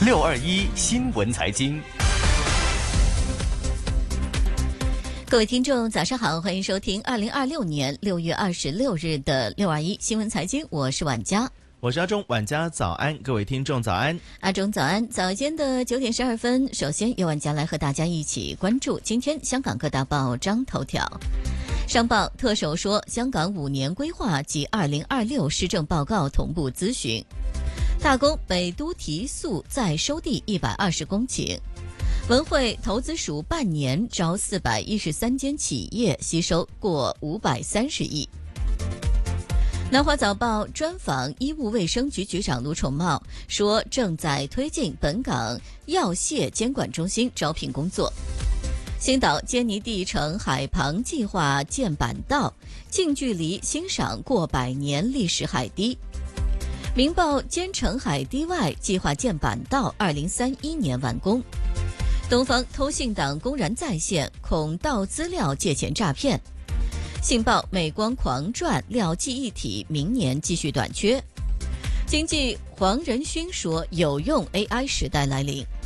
621新闻财经。 各位听众早上好，欢迎收听2026年6月26日的621新闻财经，我是婉佳。 我是阿忠，晚家早安，各位听众早安。 阿忠早安，早间的9点12分，首先由婉佳来和大家一起关注今天香港各大报章头条。商报特首说，香港5年规划及2026施政报告同步咨询。大公北都提速再收地120公顷。文汇投资署半年招413间企业，吸收过530亿。南华早报专访医务卫生局局长卢宠茂，说正在推进本港药械监管中心招聘工作。星岛坚尼地城海旁计划建板道，近距离欣赏过100年历史海堤。明报坚城海堤外计划建板道，2031年完工。东方偷信党公然再现，恐盗资料借钱诈骗。信报美光狂赚，料记忆体明年继续短缺。经济黄仁勋说，有用 AI 时代来临。